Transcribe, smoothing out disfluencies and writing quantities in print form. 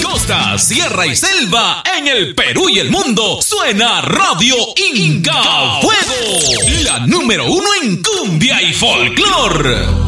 costa, sierra y selva, en el Perú y el mundo, suena Radio Inca Fuego, la número 1 en cumbia y folclor.